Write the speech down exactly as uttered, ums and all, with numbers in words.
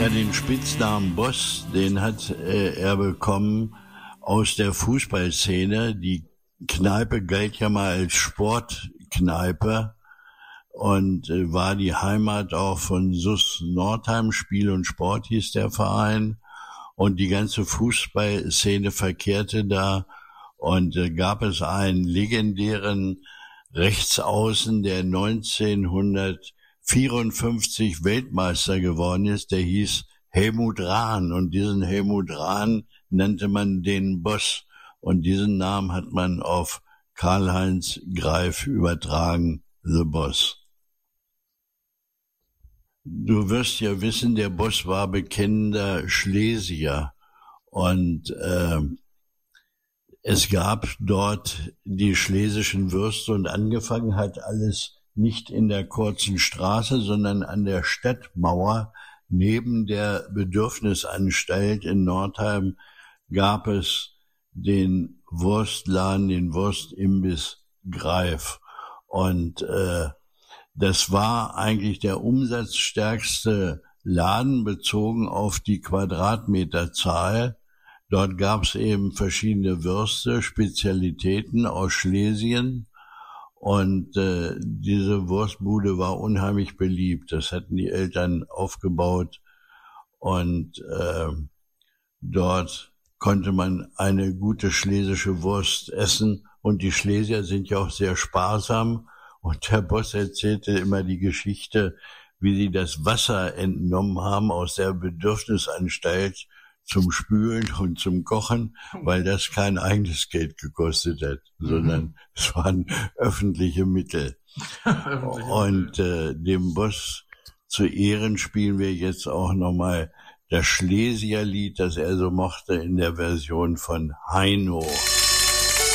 Ja, den Spitznamen Boss, den hat äh, er bekommen aus der Fußballszene. Die Kneipe galt ja mal als Sportkneipe und äh, war die Heimat auch von S U S Nordheim. Spiel und Sport hieß der Verein. Und die ganze Fußballszene verkehrte da. Und äh, gab es einen legendären Rechtsaußen, der neunzehnhundertvierundfünfzig Weltmeister geworden ist, der hieß Helmut Rahn. Und diesen Helmut Rahn nannte man den Boss. Und diesen Namen hat man auf Karl-Heinz Greif übertragen, The Boss. Du wirst ja wissen, der Boss war bekennender Schlesier. Und äh, es gab dort die schlesischen Würste und angefangen hat alles nicht in der kurzen Straße, sondern an der Stadtmauer neben der Bedürfnisanstalt in Nordheim gab es den Wurstladen, den Wurstimbiss Greif. Und äh, das war eigentlich der umsatzstärkste Laden bezogen auf die Quadratmeterzahl. Dort gab es eben verschiedene Würste, Spezialitäten aus Schlesien. Und äh, diese Wurstbude war unheimlich beliebt. Das hatten die Eltern aufgebaut. Und äh, dort konnte man eine gute schlesische Wurst essen. Und die Schlesier sind ja auch sehr sparsam. Und der Boss erzählte immer die Geschichte, wie sie das Wasser entnommen haben aus der Bedürfnisanstalt zum Spülen und zum Kochen, weil das kein eigenes Geld gekostet hat, mhm. sondern es waren öffentliche Mittel. öffentliche und äh, dem Boss zu Ehren spielen wir jetzt auch nochmal das Schlesierlied, das er so mochte, in der Version von Heino.